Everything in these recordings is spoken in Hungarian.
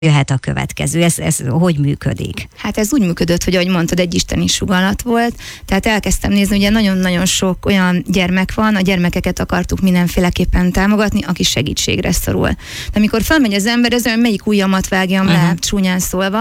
jöhet a következő? Ez hogy működik? Hát ez úgy működött, hogy ahogy mondtad, egy isteni sugallat volt, tehát elkezdtem nézni, ugye nagyon-nagyon sok olyan gyermek van, a gyermekeket akartuk mindenféleképpen támogatni, aki segítségre szorul. De amikor felmegy az ember, ez olyan melyik ujjamat vágjam le, csúnyán szólva,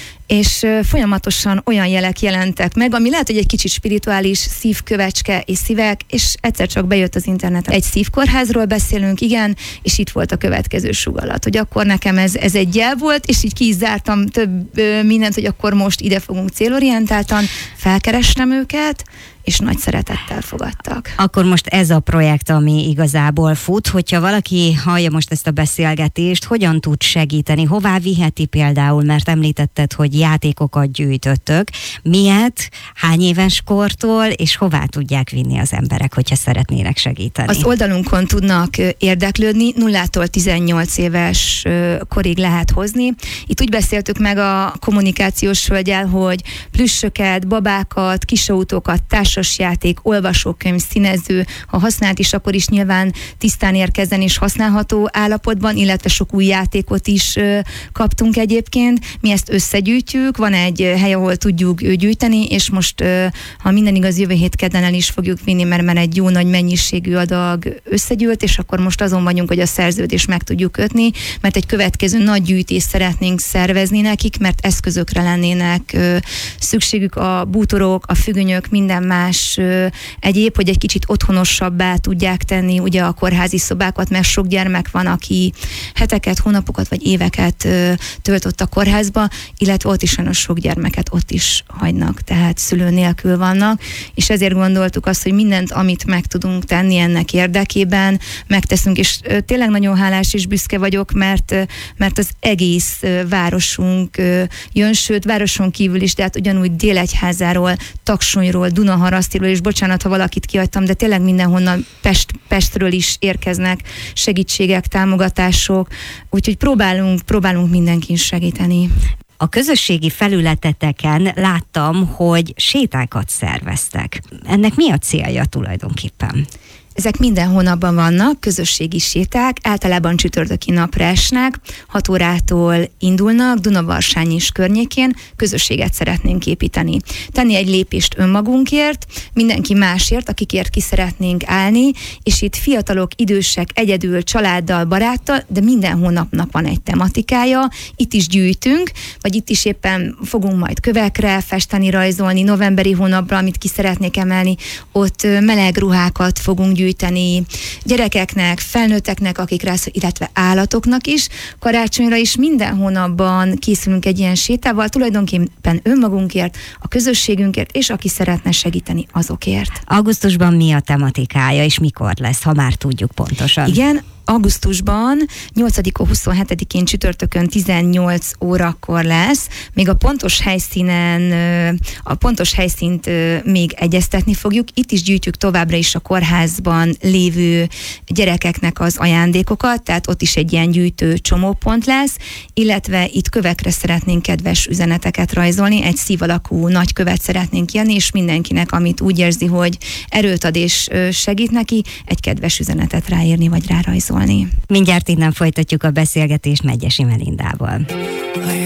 és folyamatosan olyan jelek jelentek meg, ami lehet, hogy egy kicsit spirituális, szívkövecske és szívek, és egyszer csak bejött az interneten. Egy szívkórházról beszélünk, igen, és itt volt a következő sugallat, hogy akkor nekem ez egy jel volt, és így ki is zártam több mindent, hogy akkor most ide fogunk célorientáltan, felkerestem őket, és nagy szeretettel fogadtak. Akkor most ez a projekt, ami igazából fut, hogyha valaki hallja most ezt a beszélgetést, hogyan tud segíteni, hová viheti például, mert említetted, hogy játékokat gyűjtöttök, miért, hány éves kortól, és hová tudják vinni az emberek, hogyha szeretnének segíteni? Az oldalunkon tudnak érdeklődni, 0-tól 18 éves korig lehet hozni. Itt úgy beszéltük meg a kommunikációs hölgyel, hogy plüssöket, babákat, kisautókat, társasjáték, olvasókönyv, színező, ha használt is, akkor is nyilván tisztán érkezzen és használható állapotban, illetve sok új játékot is kaptunk egyébként. Mi ezt összegyűjtjük, van egy hely, ahol tudjuk gyűjteni, és most, ha minden igaz, jövő hét kedden el is fogjuk vinni, mert egy jó nagy mennyiségű adag összegyűlt, és akkor most azon vagyunk, hogy a szerződést meg tudjuk kötni, mert egy következő nagy gyűjtést szeretnénk szervezni nekik, mert eszközökre lennének szükségük, a bútorok, a függönyök, minden más egyéb, hogy egy kicsit otthonosabbá tudják tenni ugye a kórházi szobákat, mert sok gyermek van, aki heteket, hónapokat vagy éveket töltött a kórházba, illetve ott is sajnos sok gyermeket ott is hagynak, tehát szülő nélkül vannak, és ezért gondoltuk azt, hogy mindent, amit meg tudunk tenni ennek érdekében, megteszünk, és tényleg nagyon hálás és büszke vagyok, mert az egész városunk jön, sőt, városon kívül is, de hát ugyanúgy Délegyházáról, Taksonyról, Dunaharasztiról, és bocsánat, ha valakit kihagytam, de tényleg mindenhonnan Pestről is érkeznek segítségek, támogatások, úgyhogy próbálunk mindenkin segíteni. A közösségi felületeteken láttam, hogy sétákat szerveztek. Ennek mi a célja tulajdonképpen? Ezek minden hónapban vannak, közösségi séták, általában csütörtöki napra esnek, 6 órától indulnak, Dunavarsány is környékén, közösséget szeretnénk építeni. Tenni egy lépést önmagunkért, mindenki másért, akikért ki szeretnénk állni, és itt fiatalok, idősek, egyedül, családdal, baráttal, de minden hónapnak van egy tematikája, itt is gyűjtünk, vagy itt is éppen fogunk majd kövekre festeni, rajzolni, novemberi hónapra, amit ki szeretnék emelni, ott meleg ruhákat fogunk gyűjteni, gyerekeknek, felnőtteknek, akik rászól, illetve állatoknak is. Karácsonyra is minden hónapban készülünk egy ilyen sétával, tulajdonképpen önmagunkért, a közösségünkért, és aki szeretne segíteni azokért. Augusztusban mi a tematikája, és mikor lesz, ha már tudjuk pontosan? Igen, augusztusban, 8-27-én csütörtökön 18 órakor lesz. Még a pontos helyszínt még egyeztetni fogjuk. Itt is gyűjtjük továbbra is a kórházban lévő gyerekeknek az ajándékokat, tehát ott is egy ilyen gyűjtő csomópont lesz, illetve itt kövekre szeretnénk kedves üzeneteket rajzolni, egy szív alakú nagy követ szeretnénk írni, és mindenkinek, amit úgy érzi, hogy erőt ad és segít neki, egy kedves üzenetet ráírni vagy rárajzolni. Mindjárt innen folytatjuk a beszélgetést Medgyessy Melindával.